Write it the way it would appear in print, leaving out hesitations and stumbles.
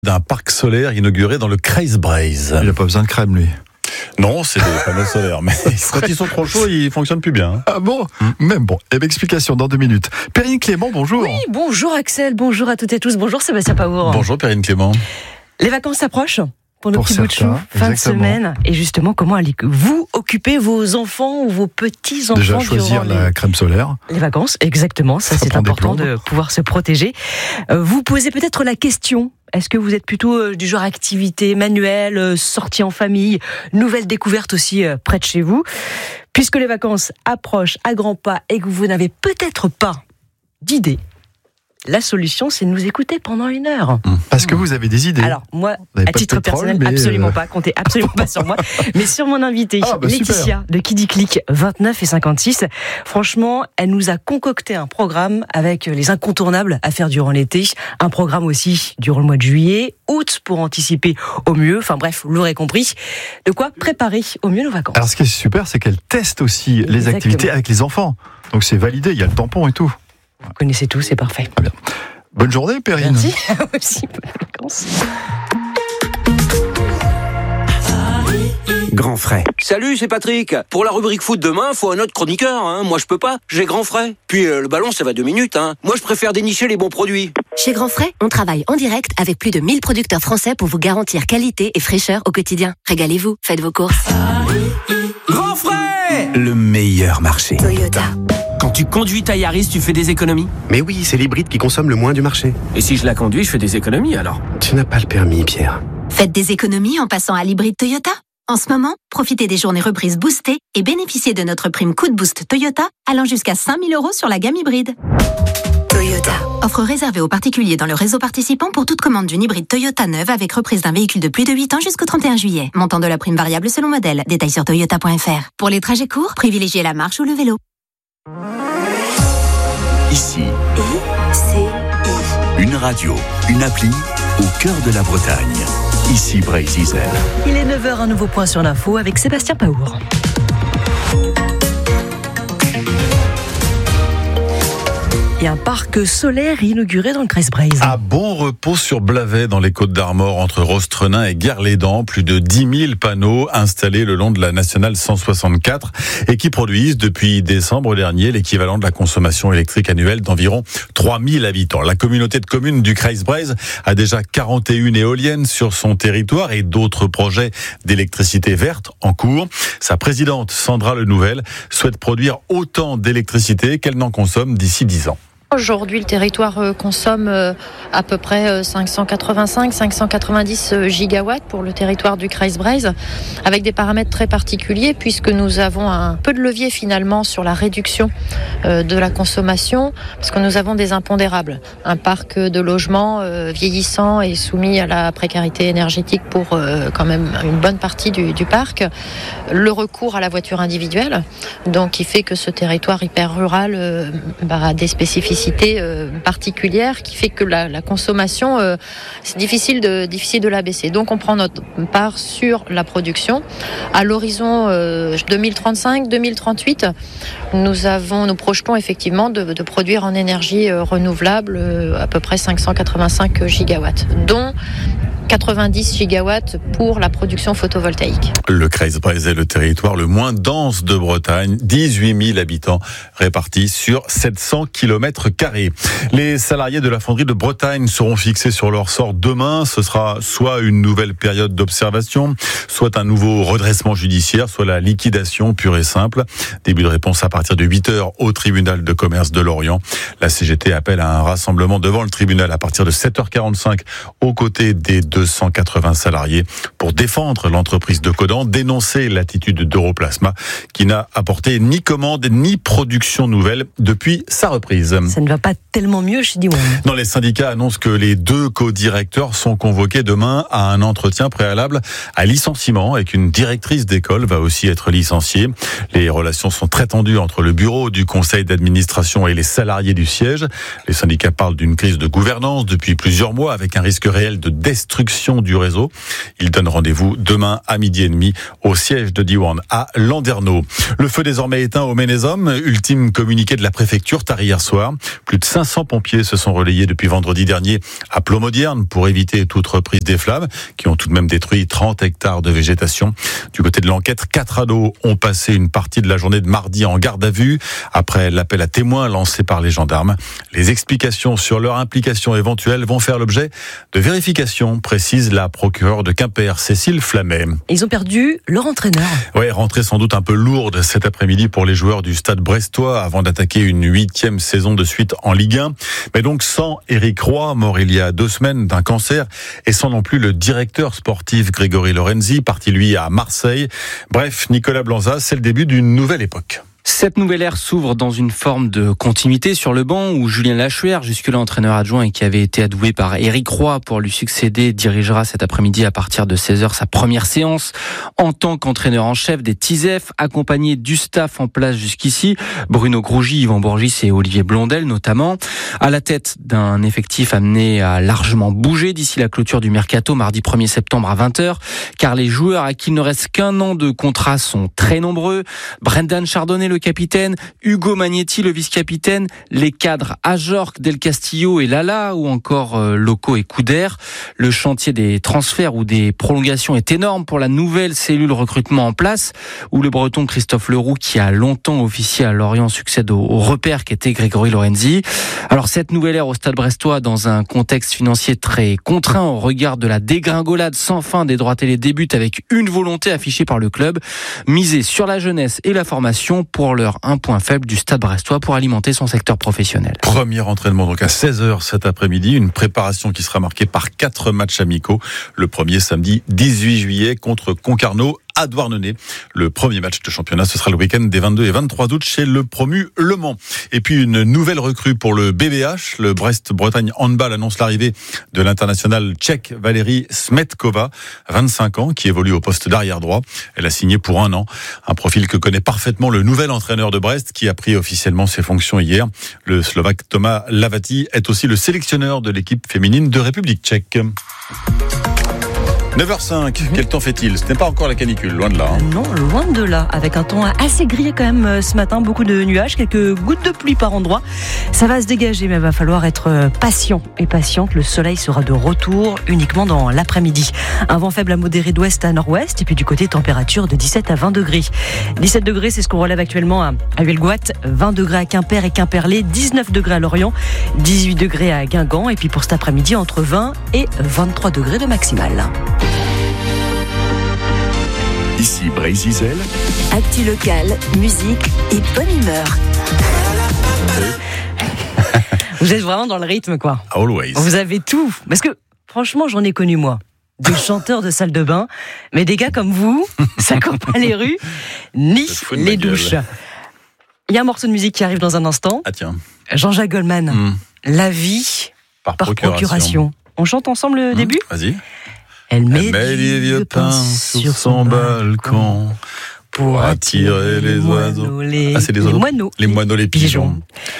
D'un parc solaire inauguré dans le Kreisbreizh. Il n'a pas besoin de crème, lui. Non, c'est des panneaux solaires, mais quand ils sont trop chauds, ils fonctionnent plus bien. Ah bon Même bon. Et explication dans 2 minutes. Perrine Clément, bonjour. Oui, bonjour Axel, bonjour à toutes et tous, bonjour Sébastien Paour. Bonjour Perrine Clément. Les vacances approchent pour nos petits bouts de chou, fin exactement. de semaine. Et justement, comment allez-vous occuper vos enfants ou vos petits-enfants Déjà choisir durant la crème solaire. les vacances? Exactement, ça c'est prend des important plombes. de pouvoir se protéger. Vous posez peut-être la question, est-ce que vous êtes plutôt du genre activité manuelle, sortie en famille, nouvelle découverte aussi près de chez vous? Puisque les vacances approchent à grands pas et que vous n'avez peut-être pas d'idée, la solution, c'est de nous écouter pendant 1 heure. Parce que vous avez des idées. Alors, moi, Vous n'avez à pas de titre pétrole, personnel, mais, absolument pas. Comptez absolument pas sur moi. Mais sur mon invitée, Ah, bah, Laetitia, de Qui dit Clic 29 et 56. Franchement, elle nous a concocté un programme avec les incontournables à faire durant l'été. Un programme aussi durant le mois de juillet, août, pour anticiper au mieux. Enfin bref, vous l'aurez compris. De quoi préparer au mieux nos vacances. Alors, ce qui est super, c'est qu'elle teste aussi les Exactement. activités avec les enfants. Donc, c'est validé. Il y a le tampon et tout. Vous connaissez tout, c'est parfait. Très bien. Bonne journée, Perrine. Merci. Aussi, bonnes vacances. Grand frais. Salut, c'est Patrick. Pour la rubrique foot demain, faut un autre chroniqueur. Moi, je peux pas. J'ai grand frais. Puis le ballon, ça va 2 minutes. Moi, je préfère dénicher les bons produits. Chez Grand Frais, on travaille en direct avec plus de 1000 producteurs français pour vous garantir qualité et fraîcheur au quotidien. Régalez-vous, faites vos courses. Grand frais! Le meilleur marché. Toyota. Quand tu conduis ta Yaris, tu fais des économies. Mais oui, c'est l'hybride qui consomme le moins du marché. Et si je la conduis, je fais des économies alors. Tu n'as pas le permis, Pierre. Faites des économies en passant à l'hybride Toyota. En ce moment, profitez des journées reprises boostées et bénéficiez de notre prime Coup de Boost Toyota allant jusqu'à 5 000 € sur la gamme hybride. Toyota. Offre réservée aux particuliers dans le réseau participant pour toute commande d'une hybride Toyota neuve avec reprise d'un véhicule de plus de 8 ans jusqu'au 31 juillet. Montant de la prime variable selon modèle. Détails sur toyota.fr. Pour les trajets courts, privilégiez la marche ou le vélo. Ici, une radio, une appli au cœur de la Bretagne. Ici Brésil. Il est 9h, un nouveau point sur l'info avec Sébastien Paour. Et un parc solaire inauguré dans le Kreisbreizh. À bon repos sur Blavet, dans les Côtes d'Armor, entre Rostrenain et Guerlédan. Plus de 10 000 panneaux installés le long de la nationale 164 et qui produisent depuis décembre dernier l'équivalent de la consommation électrique annuelle d'environ 3 000 habitants. La communauté de communes du Kreisbreizh a déjà 41 éoliennes sur son territoire et d'autres projets d'électricité verte en cours. Sa présidente, Sandra Lenouvel, souhaite produire autant d'électricité qu'elle n'en consomme d'ici 10 ans. Aujourd'hui, le territoire consomme à peu près 585-590 gigawatts pour le territoire du Kreisbreizh, avec des paramètres très particuliers puisque nous avons un peu de levier finalement sur la réduction de la consommation, parce que nous avons des impondérables. Un parc de logements vieillissant et soumis à la précarité énergétique pour quand même une bonne partie du parc. Le recours à la voiture individuelle, donc qui fait que ce territoire hyper rural a des spécificités particulière qui fait que la consommation, c'est difficile de la baisser. Donc on prend notre part sur la production. À l'horizon 2035-2038, nous projetons effectivement de produire en énergie renouvelable à peu près 585 gigawatts, dont 90 gigawatts pour la production photovoltaïque. Le Kreisbreizh est le territoire le moins dense de Bretagne, 18 000 habitants répartis sur 700 km². Les salariés de la fonderie de Bretagne seront fixés sur leur sort demain. Ce sera soit une nouvelle période d'observation, soit un nouveau redressement judiciaire, soit la liquidation pure et simple. Début de réponse à partir de 8h au tribunal de commerce de Lorient. La CGT appelle à un rassemblement devant le tribunal à partir de 7h45 aux côtés des 280 salariés pour défendre l'entreprise de Codan, dénoncer l'attitude d'Europlasma qui n'a apporté ni commande ni production nouvelle depuis sa reprise. Ça ne va pas tellement mieux chez Diwan. Non, les syndicats annoncent que les 2 co-directeurs sont convoqués demain à un entretien préalable à licenciement et qu'une directrice d'école va aussi être licenciée. Les relations sont très tendues entre le bureau du conseil d'administration et les salariés du siège. Les syndicats parlent d'une crise de gouvernance depuis plusieurs mois avec un risque réel de destruction construction du réseau. Il donne rendez-vous demain à 12h30 au siège de Diwan à Landerneau. Le feu désormais éteint au Ménézum, ultime communiqué de la préfecture tard hier soir. Plus de 500 pompiers se sont relayés depuis vendredi dernier à Plomodierne pour éviter toute reprise des flammes qui ont tout de même détruit 30 hectares de végétation. Du côté de l'enquête, 4 ados ont passé une partie de la journée de mardi en garde à vue après l'appel à témoins lancé par les gendarmes. Les explications sur leur implication éventuelle vont faire l'objet de vérifications, précise la procureure de Quimper, Cécile Flamet. Ils ont perdu leur entraîneur. Ouais, rentrée sans doute un peu lourde cet après-midi pour les joueurs du Stade brestois avant d'attaquer une 8e saison de suite en Ligue 1. Mais donc sans Éric Roy, mort il y a 2 semaines d'un cancer, et sans non plus le directeur sportif Grégory Lorenzi, parti lui à Marseille. Bref, Nicolas Blanza, c'est le début d'une nouvelle époque. Cette nouvelle ère s'ouvre dans une forme de continuité sur le banc où Julien Lachuer, jusque-là entraîneur adjoint et qui avait été adoué par Éric Roy pour lui succéder, dirigera cet après-midi à partir de 16h sa première séance en tant qu'entraîneur en chef des TISEF, accompagné du staff en place jusqu'ici, Bruno Grougy, Yvan Bourgis et Olivier Blondel notamment, à la tête d'un effectif amené à largement bouger d'ici la clôture du mercato mardi 1er septembre à 20h, car les joueurs à qui il ne reste qu'un an de contrat sont très nombreux. Brendan Chardonnay, le capitaine, Hugo Magnetti, le vice-capitaine, les cadres Ajorc, Del Castillo et Lala, ou encore Loco et Couder. Le chantier des transferts ou des prolongations est énorme pour la nouvelle cellule recrutement en place, où le Breton Christophe Leroux, qui a longtemps officié à Lorient, succède au repère qu'était Grégory Lorenzi. Alors cette nouvelle ère au Stade brestois, dans un contexte financier très contraint au regard de la dégringolade sans fin des droits télé, débute avec une volonté affichée par le club, miser sur la jeunesse et la formation pour leur un point faible du Stade brestois pour alimenter son secteur professionnel. Premier entraînement donc à 16h cet après-midi, une préparation qui sera marquée par 4 matchs amicaux. Le premier samedi 18 juillet contre Concarneau à Douarnenez. Le premier match de championnat, ce sera le week-end des 22 et 23 août chez le promu Le Mans. Et puis une nouvelle recrue pour le BBH. Le Brest-Bretagne Handball annonce l'arrivée de l'internationale tchèque Valérie Smetkova, 25 ans, qui évolue au poste d'arrière droit. Elle a signé pour 1 an. Un profil que connaît parfaitement le nouvel entraîneur de Brest qui a pris officiellement ses fonctions hier. Le Slovaque Thomas Lavati est aussi le sélectionneur de l'équipe féminine de République tchèque. 9h05, quel temps fait-il ? Ce n'est pas encore la canicule, loin de là. Non, loin de là, avec un temps assez gris quand même ce matin, beaucoup de nuages, quelques gouttes de pluie par endroit. Ça va se dégager, mais il va falloir être patient et patiente. Le soleil sera de retour uniquement dans l'après-midi. Un vent faible à modéré d'ouest à nord-ouest, et puis du côté température de 17 à 20 degrés. 17 degrés, c'est ce qu'on relève actuellement à Huelgoat, 20 degrés à Quimper et Quimperlé, 19 degrés à Lorient, 18 degrés à Guingamp, et puis pour cet après-midi, entre 20 et 23 degrés de maximal. Ici Brésil. Actu local, musique et bonne humeur. Vous êtes vraiment dans le rythme, quoi. Always. Vous avez tout. Parce que, franchement, j'en ai connu, moi. Des chanteurs de salle de bain. Mais des gars comme vous, ça court pas les rues, ni les douches. Il y a un morceau de musique qui arrive dans un instant. Ah tiens. Jean-Jacques Goldman. La vie par procuration. On chante ensemble le début ? Vas-y. Elle met des vieux pins sur son balcon pour attirer les oiseaux. C'est des oiseaux. Les moineaux, les pigeons.